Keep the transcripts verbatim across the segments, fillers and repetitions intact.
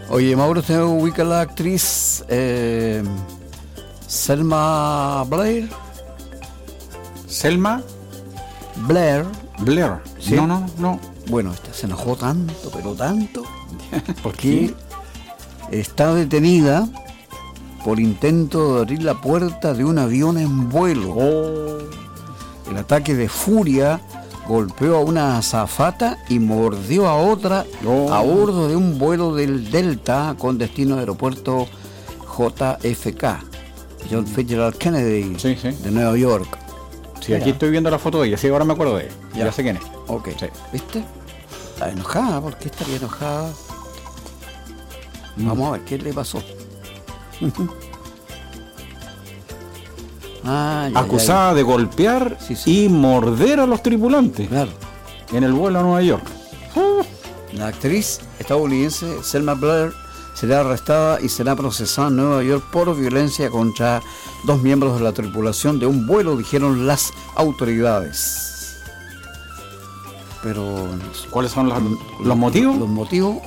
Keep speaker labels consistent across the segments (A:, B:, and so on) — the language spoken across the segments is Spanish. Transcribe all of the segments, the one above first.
A: Oye, Mauro, ¿usted ubica a la actriz eh, Selma Blair?
B: ¿Selma?
A: Blair.
B: Blair.
A: ¿Sí?
B: No, no, no.
A: Bueno, esta se enojó tanto, pero tanto,
B: ¿Por
A: que
B: qué?
A: está detenida por intento de abrir la puerta de un avión en vuelo.
B: Oh.
A: El ataque de furia golpeó a una azafata y mordió a otra
B: Oh.
A: a bordo de un vuelo del Delta con destino al aeropuerto J F K, John Fitzgerald Kennedy,
B: Sí, sí.
A: de Nueva York.
B: Sí, aquí estoy viendo la foto de ella, sí, ahora me acuerdo de ella.
A: Ya.
B: Ya sé quién es.
A: Ok,
B: Sí.
A: ¿viste? Está enojada. ¿Por qué estaría enojada? Vamos a ver qué le pasó. Ah, ya,
B: Acusada de golpear
A: Sí, sí.
B: y morder a los tripulantes
A: ya, claro.
B: en el vuelo a Nueva York.
A: La actriz estadounidense Selma Blair será arrestada y será procesada en Nueva York por violencia contra dos miembros de la tripulación de un vuelo, dijeron las autoridades. Pero
B: ¿Cuáles son los, los motivos?
A: Los motivos.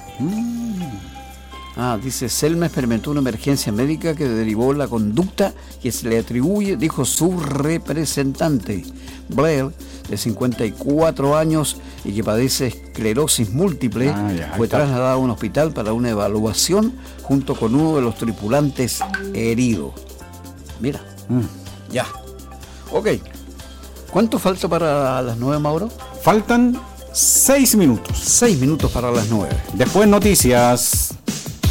A: Ah, dice, Selma experimentó una emergencia médica que derivó la conducta que se le atribuye, dijo su representante. Blair, de cincuenta y cuatro años y que padece esclerosis múltiple,
B: Ah, ya, ahí
A: fue
B: está.
A: trasladada a un hospital para una evaluación junto con uno de los tripulantes heridos. Mira,
B: Mm.
A: ya. Ok. ¿Cuánto falta para las nueve, Mauro?
B: Faltan seis minutos.
A: Seis minutos para las nueve.
B: Después noticias.